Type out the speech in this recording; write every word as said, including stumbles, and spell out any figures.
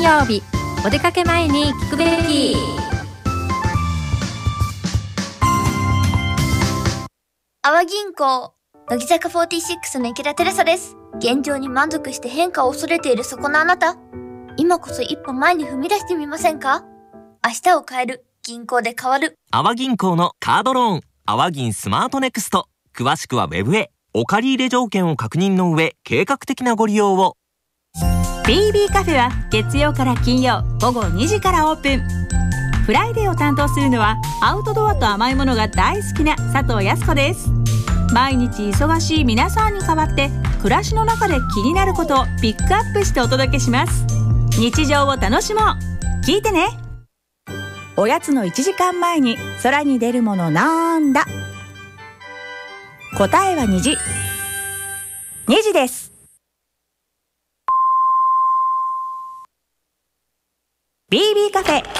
曜日、お出かけ前に聞くべき。 阿波銀行乃木坂フォーティーシックスの池田テレサです。現状に満足して変化を恐れているそこのあなた、今こそ一歩前に踏み出してみませんか？明日を変える、銀行で変わる。 阿波銀行のカードローン、阿波銀スマートネクスト。詳しくはウェブへ。お借り入れ条件を確認の上、計画的なご利用を。 ビービー カフェは月曜から金曜午後にじからオープン。フライデーを担当するのはアウトドアと甘いものが大好きな佐藤康子です。毎日忙しい皆さんに代わって暮らしの中で気になることをピックアップしてお届けします。日常を楽しもう。聞いてね。おやつのいちじかんまえに空に出るものなんだ。答えは虹。虹です。ビービー カフェ